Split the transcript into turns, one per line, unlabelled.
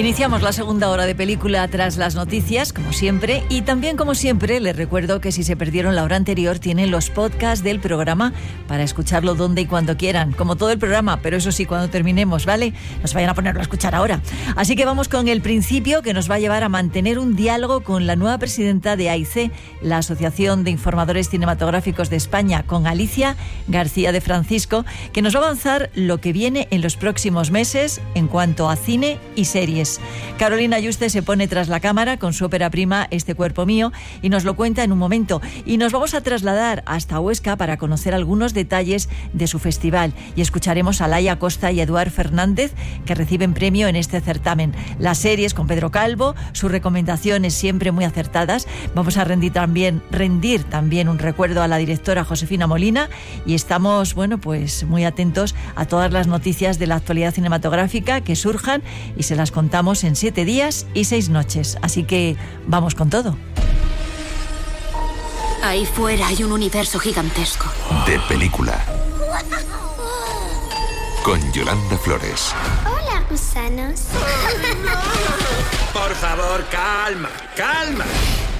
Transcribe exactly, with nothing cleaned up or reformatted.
Iniciamos la segunda hora de película tras las noticias, como siempre, y también como siempre les recuerdo que si se perdieron la hora anterior tienen los podcasts del programa para escucharlo donde y cuando quieran, como todo el programa, pero eso sí, cuando terminemos, ¿vale? No se vayan a ponerlo a escuchar ahora. Así que vamos con el principio, que nos va a llevar a mantener un diálogo con la nueva presidenta de A I C, la Asociación de Informadores Cinematográficos de España, con Alicia García de Francisco, que nos va a avanzar lo que viene en los próximos meses en cuanto a cine y series. Carolina Yuste se pone tras la cámara con su ópera prima Este cuerpo mío y nos lo cuenta en un momento. Y nos vamos a trasladar hasta Huesca para conocer algunos detalles de su festival y escucharemos a Laia Costa y Eduard Fernández, que reciben premio en este certamen. Las series con Pedro Calvo, sus recomendaciones siempre muy acertadas. Vamos a rendir también, rendir también un recuerdo a la directora Josefina Molina y estamos, bueno, pues muy atentos a todas las noticias de la actualidad cinematográfica que surjan y se las contamos en siete días y seis noches. Así que vamos con todo.
Ahí fuera hay un universo gigantesco.
De película. Con Yolanda Flores.
Hola, gusanos.
Por favor, calma, calma.